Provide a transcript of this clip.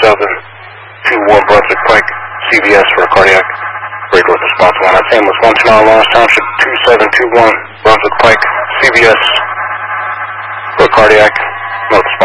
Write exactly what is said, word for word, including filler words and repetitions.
seven two one Brunswick Pike, C V S for a cardiac. Great with response one. That's ambulance one two nine Lawrence Township, two seven two one Brunswick Pike, C V S for a cardiac. No response.